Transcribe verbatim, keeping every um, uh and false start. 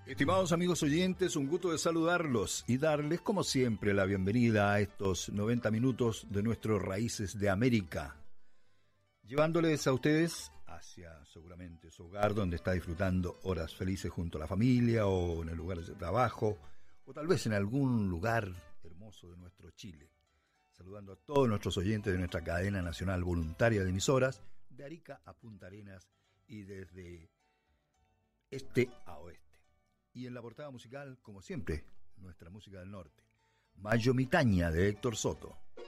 Estimados amigos oyentes, un gusto de saludarlos y darles, como siempre, la bienvenida a estos noventa minutos de nuestros Raíces de América, llevándoles a ustedes hacia seguramente su hogar, donde está disfrutando horas felices junto a la familia o en el lugar de trabajo, o tal vez en algún lugar hermoso de nuestro Chile. Saludando a todos nuestros oyentes de nuestra cadena nacional voluntaria de emisoras, de Arica a Punta Arenas y desde este a oeste. Y en la portada musical, como siempre, nuestra música del norte. Mayo Mitaña de Héctor Soto.